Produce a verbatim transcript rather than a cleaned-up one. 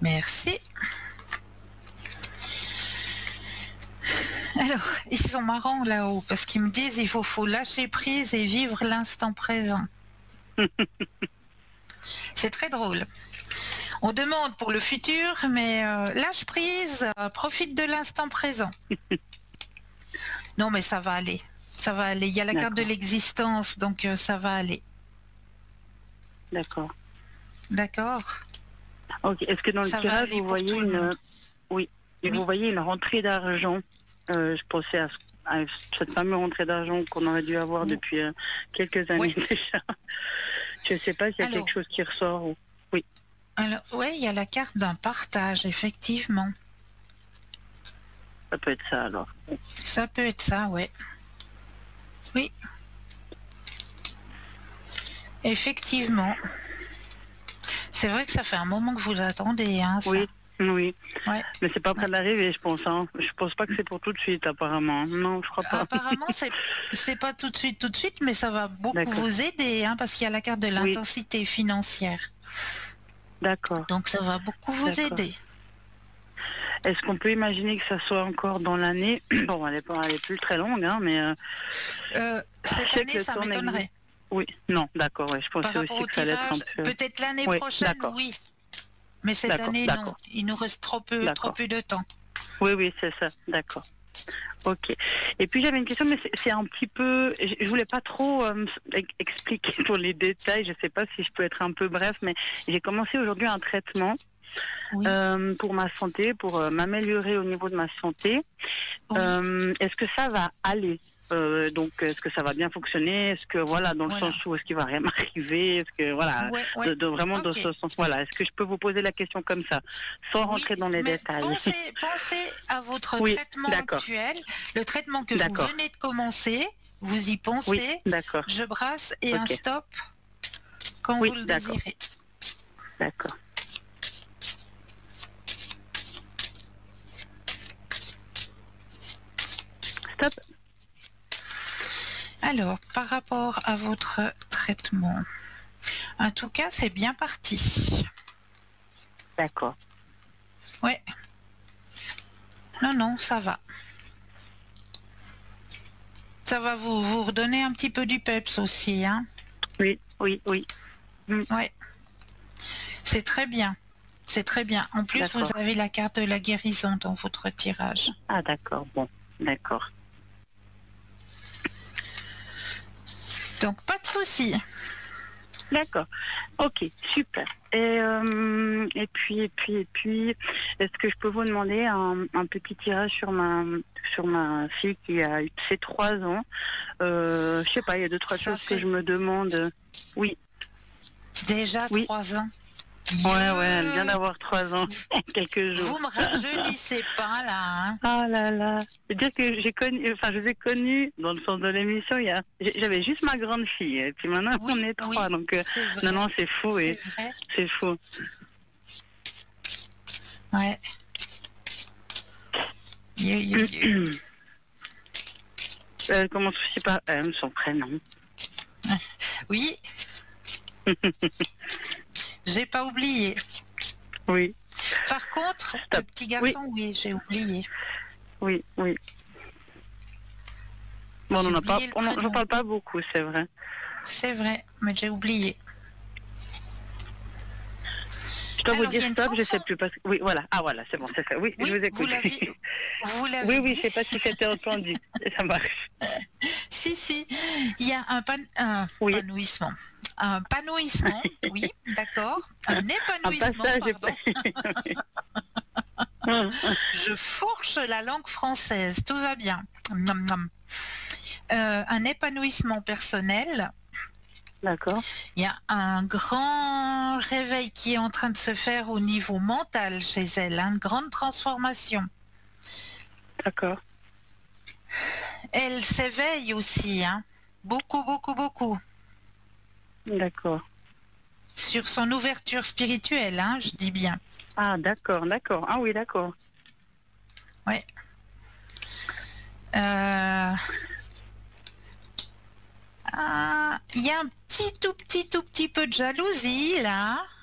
Merci. Alors, ils sont marrants là-haut parce qu'ils me disent il faut, faut lâcher prise et vivre l'instant présent. C'est très drôle. On demande pour le futur, mais euh, lâche prise, euh, profite de l'instant présent. Non, mais ça va aller. Ça va aller. Il y a la carte de l'existence, donc euh, ça va aller. D'accord. D'accord. Ok. Est-ce que dans le Ça va tirage, aller vous pour voyez tout le une... monde. Oui. Et Oui. vous voyez une rentrée d'argent. Euh, je pensais à, à cette fameuse rentrée d'argent qu'on aurait dû avoir Oui. depuis euh, quelques années Oui. déjà. Je ne sais pas s'il y a Alors, quelque chose qui ressort. Ou... Oui. alors, ouais, il y a la carte d'un partage, effectivement. Ça peut être ça alors. Ça peut être ça, ouais. Oui. Effectivement. C'est vrai que ça fait un moment que vous l'attendez, hein, ça. Oui, oui. Ouais. Mais c'est pas près Ouais. d'arriver, je pense. Hein. Je pense pas que c'est pour tout de suite, apparemment. Non, je crois pas. Apparemment, c'est c'est pas tout de suite, tout de suite, mais ça va beaucoup D'accord. vous aider, hein, parce qu'il y a la carte de Oui. l'intensité financière. D'accord. Donc ça va beaucoup vous D'accord. aider. Est-ce qu'on peut imaginer que ça soit encore dans l'année? Bon, elle est, pas, elle est plus très longue, hein, mais... Euh, Euh, cette je sais que année, le ça temps m'étonnerait. n'existe- Oui, non, d'accord, ouais, je Par pensais rapport aussi au que ça allait être un tirage, peu... peut-être l'année Oui, prochaine, d'accord, oui. Mais cette d'accord, année, non. d'accord, Il nous reste trop peu, trop d'accord. peu de temps. Oui, oui, c'est ça, d'accord. Ok. Et puis j'avais une question, mais c'est- c'est un petit peu... Je, je voulais pas trop euh, expliquer sur les détails, je sais pas si je peux être un peu bref, mais j'ai commencé aujourd'hui un traitement Oui. euh, pour ma santé, pour euh, m'améliorer au niveau de ma santé. Oui. Euh, est-ce que ça va aller? Euh, donc, est-ce que ça va bien fonctionner? Est-ce que, voilà, dans le Voilà. sens où est-ce qu'il va rien m'arriver? Est-ce que, voilà, Ouais, ouais. de, de- vraiment dans Ok. ce sens, voilà. Est-ce que je peux vous poser la question comme ça, sans Oui, rentrer dans les mais détails? pensez, pensez à votre Oui, traitement d'accord, actuel, le traitement que vous d'accord. venez de commencer, vous y Oui, pensez, d'accord. je brasse et un Ok. stop quand Oui, vous le d'accord, désirez. d'accord. Stop. Alors, par rapport à votre traitement, en tout cas, c'est bien parti. D'accord. Ouais. Non, non, ça va. Ça va vous, vous redonner un petit peu du peps aussi, hein. Oui, oui, oui. Mm, Ouais. C'est très bien. C'est très bien. En plus, vous d'accord. avez la carte de la guérison dans votre tirage. Ah, d'accord, bon, d'accord. Donc, pas de souci. D'accord. Ok, super. Et, euh, et puis, et puis, et puis, est-ce que je peux vous demander un, un petit tirage sur ma sur ma fille qui a eu ses trois ans? Euh, je sais pas, il y a deux, trois Ça choses que fait je me demande. Oui, déjà oui. trois ans. Ouais, ouais, elle vient Yeux. d'avoir trois ans, quelques jours. Vous me rajeunissez pas là, hein. Oh là là. C'est-à-dire que j'ai connu, enfin, je vous ai connu dans le sens de l'émission, il y a, j'avais juste ma grande fille, et puis maintenant on Oui, est oui, trois, donc euh, c'est non, vrai. non, c'est fou, C'est et vrai. c'est fou. Ouais. Yo, yo, yo. Euh, comment je sais pas, euh, son prénom. Oui, j'ai pas oublié. Oui, Par contre, le stop. petit Oui, garçon, oui, j'ai oublié. oui, oui. Bon, on J'ai en a pas, oublié le on en, j'en prénom. parle pas beaucoup, c'est vrai. C'est vrai, mais j'ai oublié. Je dois vous Alors, il dire y a une stop, je sais transformation. plus parce que, oui, voilà. Ah voilà, c'est bon, c'est ça. Oui, je Oui, vous vous écoute. l'avez, vous Oui, l'avez oui, dit. je sais pas si c'était entendu. Ça marche. Si, si. Il y a un, pan, un Oui, panouissement. Un panouissement, oui, d'accord. Un un épanouissement, passage. pardon. Je fourche la langue française, tout va bien. Nom, nom. Euh, un épanouissement personnel. D'accord, Il y a un grand réveil qui est en train de se faire au niveau mental chez elle, hein, une grande transformation. d'accord. Elle s'éveille aussi, hein, beaucoup, beaucoup, beaucoup, D'accord. sur son ouverture spirituelle, hein, je dis bien. Ah, d'accord, d'accord. Ah oui, d'accord. Ouais. Euh... Ah, il y a un petit, tout petit, tout petit peu de jalousie là.